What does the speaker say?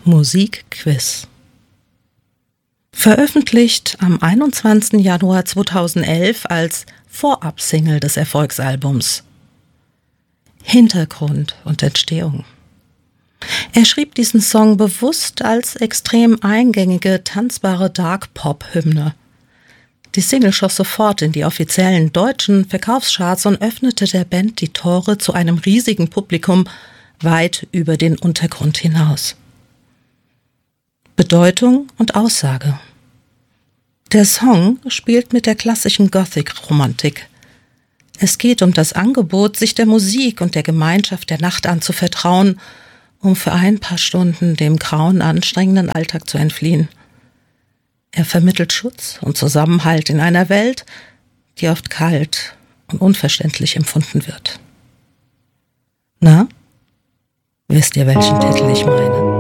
Musikquiz. Veröffentlicht am 21. Januar 2011 als Vorabsingle des Erfolgsalbums. Hintergrund und Entstehung. Er schrieb diesen Song bewusst als extrem eingängige, tanzbare Dark-Pop-Hymne. Die Single schoss sofort in die offiziellen deutschen Verkaufscharts und öffnete der Band die Tore zu einem riesigen Publikum weit über den Untergrund hinaus. Bedeutung und Aussage. Der Song spielt mit der klassischen Gothic-Romantik. Es geht um das Angebot, sich der Musik und der Gemeinschaft der Nacht anzuvertrauen, um für ein paar Stunden dem grauen, anstrengenden Alltag zu entfliehen. Er vermittelt Schutz und Zusammenhalt in einer Welt, die oft kalt und unverständlich empfunden wird. Na, wisst ihr, welchen Titel ich meine?